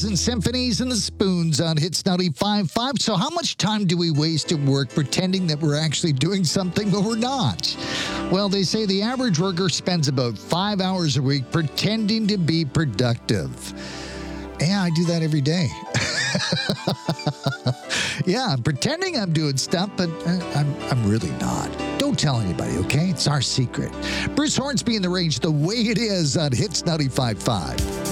and Symphonies and the Spoons on Hits 95.5. So how much time do we waste at work pretending that we're actually doing something, but we're not? Well, they say the average worker spends about 5 hours a week pretending to be productive. Yeah, I do that every day. Yeah, I'm pretending I'm doing stuff, but I'm really not. Don't tell anybody, okay? It's our secret. Bruce Hornsby in the Range, the way it is on Hits 95.5.